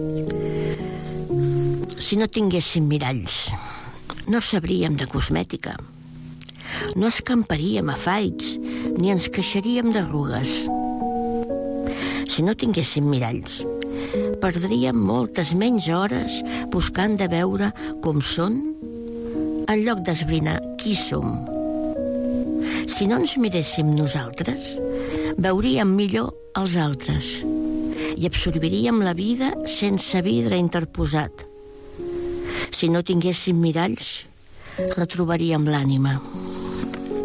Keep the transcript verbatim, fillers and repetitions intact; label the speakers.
Speaker 1: Si no tinguéssim miralls, no sabríem de cosmètica. No escamparíem afaigs, ni ens queixaríem d'arrugues. Si no tinguéssim miralls, perdríem moltes menys hores buscant de veure com són en lloc d'esbrinar qui som. Si no ens miréssim nosaltres, veuríem millor els altres i absorbiríem la vida sense vidre interposat. Si no tinguéssim miralls, retrobaríem l'ànima.